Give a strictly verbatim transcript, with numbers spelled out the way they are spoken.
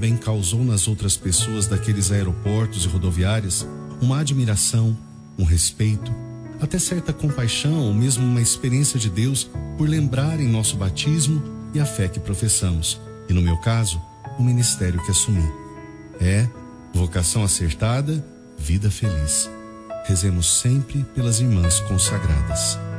também causou nas outras pessoas daqueles aeroportos e rodoviárias uma admiração, um respeito, até certa compaixão ou mesmo uma experiência de Deus por lembrarem nosso batismo e a fé que professamos, e no meu caso, o ministério que assumi. É vocação acertada, vida feliz. Rezemos sempre pelas irmãs consagradas.